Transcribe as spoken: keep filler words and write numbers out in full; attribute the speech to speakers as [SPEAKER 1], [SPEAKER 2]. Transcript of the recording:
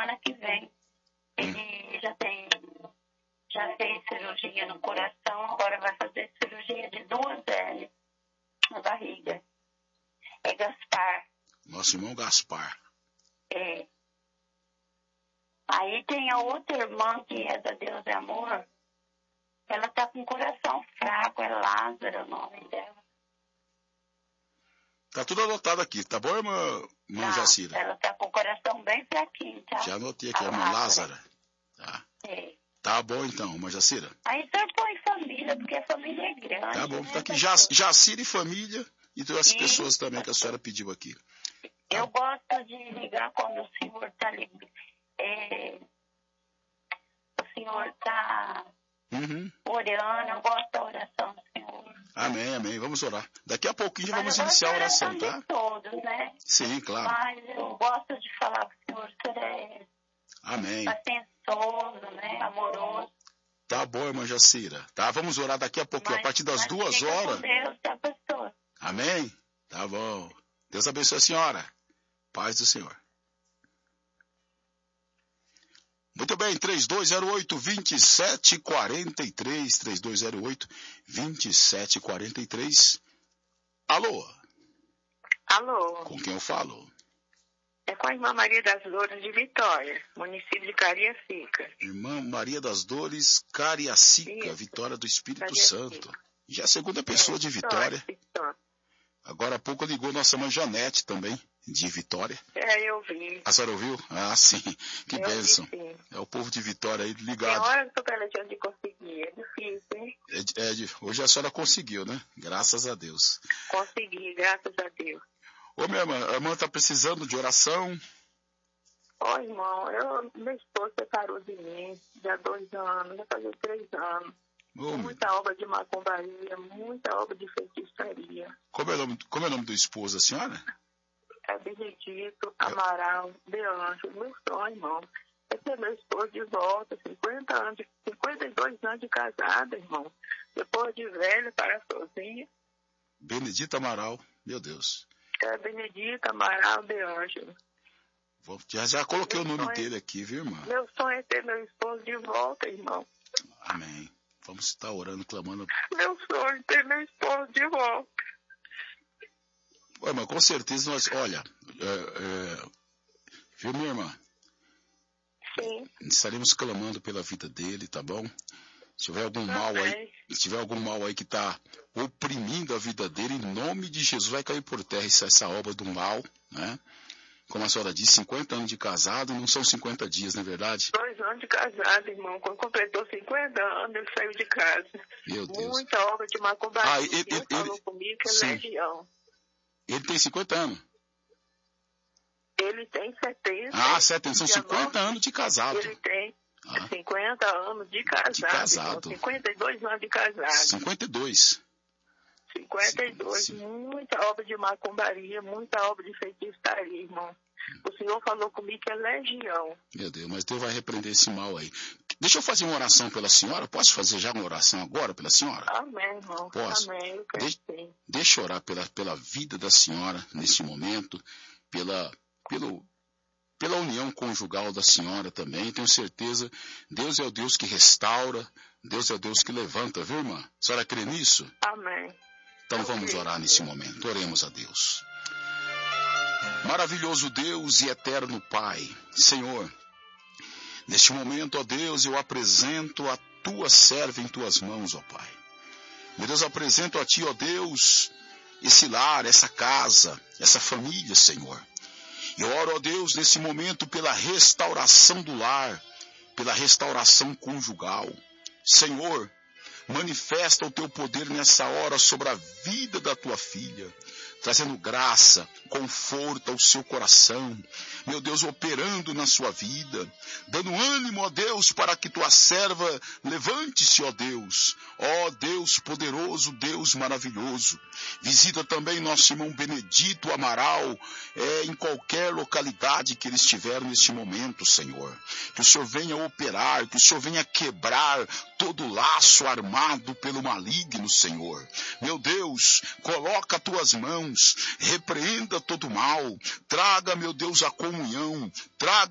[SPEAKER 1] semana que vem. Ele já tem, já fez cirurgia no coração, agora vai fazer cirurgia de duas L na barriga. É Gaspar.
[SPEAKER 2] Nosso irmão Gaspar.
[SPEAKER 1] É. Aí tem a outra irmã que é da Deus é Amor. Ela tá com o coração fraco, é Lázaro o nome dela.
[SPEAKER 2] Tá tudo anotado aqui, tá bom, irmã, irmã
[SPEAKER 1] Tá,
[SPEAKER 2] Jacira?
[SPEAKER 1] ela tá com o coração bem fraquinho, tá?
[SPEAKER 2] Já anotei aqui,
[SPEAKER 1] A
[SPEAKER 2] irmã
[SPEAKER 1] Lázaro.
[SPEAKER 2] Lázara. Tá.
[SPEAKER 1] É.
[SPEAKER 2] Tá bom então, irmã Jacira.
[SPEAKER 1] Aí você põe família, porque a família é grande.
[SPEAKER 2] Tá bom,
[SPEAKER 1] né,
[SPEAKER 2] tá aqui
[SPEAKER 1] pastor?
[SPEAKER 2] Jacira e família e todas as
[SPEAKER 1] Isso,
[SPEAKER 2] pessoas também que a
[SPEAKER 1] pastor.
[SPEAKER 2] senhora pediu aqui.
[SPEAKER 1] Eu gosto de ligar quando o senhor está ligando. É, o senhor está
[SPEAKER 2] Uhum.
[SPEAKER 1] orando, eu gosto da oração do senhor.
[SPEAKER 2] Amém, amém. Vamos orar. Daqui a pouquinho já
[SPEAKER 1] Mas
[SPEAKER 2] vamos
[SPEAKER 1] eu gosto
[SPEAKER 2] iniciar a
[SPEAKER 1] da
[SPEAKER 2] oração,
[SPEAKER 1] de
[SPEAKER 2] tá?
[SPEAKER 1] todos, né?
[SPEAKER 2] Sim, claro.
[SPEAKER 1] Mas eu gosto de falar com o senhor, o senhor é
[SPEAKER 2] Amém.
[SPEAKER 1] atencioso, né? Amoroso.
[SPEAKER 2] Tá bom, irmã Jacira. Tá, vamos orar daqui a pouquinho,
[SPEAKER 1] Mas,
[SPEAKER 2] a partir das
[SPEAKER 1] mas
[SPEAKER 2] duas
[SPEAKER 1] fica
[SPEAKER 2] horas.
[SPEAKER 1] com Deus, tá, pastor?
[SPEAKER 2] Amém? Tá bom. Deus abençoe a senhora. Paz do Senhor. Muito bem, três dois zero oito, dois sete quatro três, três dois zero oito, dois sete quatro três. Alô?
[SPEAKER 3] Alô,
[SPEAKER 2] Com quem eu falo?
[SPEAKER 3] é com a irmã Maria das Dores de Vitória, município de Cariacica.
[SPEAKER 2] Irmã Maria das Dores, Cariacica,
[SPEAKER 3] Isso.
[SPEAKER 2] Vitória do Espírito
[SPEAKER 3] Cariacica.
[SPEAKER 2] Santo. Já é a segunda pessoa de Vitória.
[SPEAKER 3] Vitória.
[SPEAKER 2] Agora há pouco ligou nossa mãe Janete também, de Vitória.
[SPEAKER 3] É, eu vi.
[SPEAKER 2] A senhora ouviu? Ah, sim. Que
[SPEAKER 3] eu
[SPEAKER 2] bênção.
[SPEAKER 3] vi, sim.
[SPEAKER 2] É o povo de Vitória aí
[SPEAKER 3] Tem
[SPEAKER 2] ligado.
[SPEAKER 3] hora que eu tô pelejando de conseguir, é difícil, hein?
[SPEAKER 2] É, é, de- hoje a senhora conseguiu, né? Graças a Deus.
[SPEAKER 3] Consegui, graças a Deus.
[SPEAKER 2] Ô, minha irmã, a irmã está precisando de oração?
[SPEAKER 3] Ó, irmão, eu, meu esposo separou de mim já há dois anos, já fazia três anos.
[SPEAKER 2] Ô, meu-
[SPEAKER 3] Muita obra de macumbaria, muita obra de feitiçaria.
[SPEAKER 2] como, é o nome, como é o nome do esposo da senhora?
[SPEAKER 3] É Benedito, Amaral, De Anjo, meu sonho, irmão. É ter meu esposo de volta, cinquenta anos, de- cinquenta e dois anos de casada, irmão. Depois de velho, para sozinha.
[SPEAKER 2] Benedito Amaral. Meu Deus.
[SPEAKER 3] É Benedito, Amaral, De Anjo.
[SPEAKER 2] Vou- Já, já coloquei o
[SPEAKER 3] Meu
[SPEAKER 2] nome
[SPEAKER 3] sonho-
[SPEAKER 2] dele aqui, viu, irmã?
[SPEAKER 3] Meu sonho é ter meu esposo de volta, irmão.
[SPEAKER 2] Amém. Vamos estar orando, clamando.
[SPEAKER 3] Meu sonho é ter meu esposo de volta.
[SPEAKER 2] Ô, irmã, com certeza nós... Olha, é, é, viu, minha irmã?
[SPEAKER 3] Sim.
[SPEAKER 2] Estaremos clamando pela vida dele, tá bom? Se tiver algum mal aí,
[SPEAKER 3] Amém.
[SPEAKER 2] se tiver algum mal aí que está oprimindo a vida dele, em nome de Jesus vai cair por terra essa, essa obra do mal, né? Como a senhora disse, cinquenta anos de casado, não são cinquenta dias, não é verdade?
[SPEAKER 3] Dois anos de casado, irmão. Quando completou cinquenta anos, ele saiu de casa.
[SPEAKER 2] Meu Deus.
[SPEAKER 3] Muita obra de macumbaria.
[SPEAKER 2] Ah, ele-
[SPEAKER 3] Deus
[SPEAKER 2] ele-
[SPEAKER 3] falou comigo que é
[SPEAKER 2] sim.
[SPEAKER 3] legião.
[SPEAKER 2] Ele tem cinquenta anos.
[SPEAKER 3] Ele tem setenta.
[SPEAKER 2] Ah, setenta, são
[SPEAKER 3] dia
[SPEAKER 2] cinquenta
[SPEAKER 3] nove,
[SPEAKER 2] anos de casado.
[SPEAKER 3] Ele tem
[SPEAKER 2] Ah,
[SPEAKER 3] cinquenta anos de casado.
[SPEAKER 2] De casado.
[SPEAKER 3] irmão. cinquenta e dois anos de casado.
[SPEAKER 2] cinquenta e dois.
[SPEAKER 3] cinquenta e dois.
[SPEAKER 2] Sim.
[SPEAKER 3] Muita obra de macumbaria, muita obra de feitiçaria, irmão. O senhor falou comigo que é legião.
[SPEAKER 2] Meu Deus, mas Deus vai repreender esse mal aí. Deixa eu fazer uma oração pela senhora. Posso fazer já uma oração agora pela senhora?
[SPEAKER 3] Amém, irmão.
[SPEAKER 2] Posso?
[SPEAKER 3] Amém. Eu quero
[SPEAKER 2] Deixa-
[SPEAKER 3] sim.
[SPEAKER 2] Deixa eu orar pela, pela vida da senhora nesse momento, pela, pelo, pela união conjugal da senhora também. Tenho certeza, Deus é o Deus que restaura, Deus é o Deus que levanta, viu, irmã? A senhora crê nisso?
[SPEAKER 3] Amém.
[SPEAKER 2] Então
[SPEAKER 3] Eu
[SPEAKER 2] vamos
[SPEAKER 3] creio.
[SPEAKER 2] orar nesse momento. Oremos a Deus. Maravilhoso Deus e eterno Pai, Senhor, neste momento, ó Deus, eu apresento a tua serva em tuas mãos, ó Pai. Meu Deus, apresento a ti, ó Deus, esse lar, essa casa, essa família, Senhor. Eu oro, ó Deus, nesse momento pela restauração do lar, pela restauração conjugal. Senhor, manifesta o teu poder nessa hora sobre a vida da tua filha, trazendo graça, conforto ao seu coração, meu Deus, operando na sua vida, dando ânimo, ó Deus, para que tua serva levante-se, ó Deus, ó Deus poderoso, Deus maravilhoso. Visita também nosso irmão Benedito Amaral, é, em qualquer localidade que ele estiver neste momento, Senhor. Que o Senhor venha operar, que o Senhor venha quebrar todo laço armado pelo maligno, Senhor. Meu Deus, coloca as tuas mãos, repreenda todo mal, traga, meu Deus, a comunhão, traga